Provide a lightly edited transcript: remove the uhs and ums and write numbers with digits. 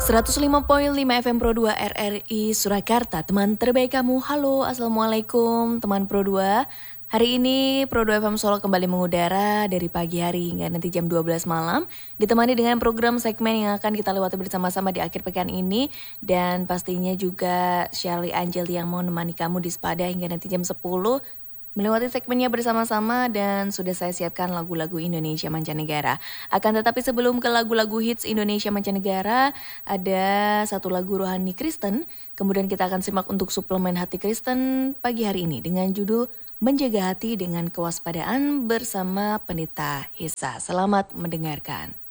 105.5 FM Pro 2 RRI Surakarta. Teman terbaik kamu, halo, assalamualaikum teman Pro 2. Hari ini Pro 2 FM Solo kembali mengudara dari pagi hari hingga nanti jam 12 malam. Ditemani dengan program segmen yang akan kita lewati bersama-sama di akhir pekan ini. Dan pastinya juga Shirley Angel yang mau menemani kamu di Sepada hingga nanti jam 10. Melewati segmennya bersama-sama dan sudah saya siapkan lagu-lagu Indonesia mancanegara. Akan tetapi sebelum ke lagu-lagu hits Indonesia mancanegara, ada satu lagu rohani Kristen. Kemudian kita akan simak untuk suplemen hati Kristen pagi hari ini dengan judul Menjaga Hati dengan Kewaspadaan bersama Pendeta Hisa. Selamat mendengarkan.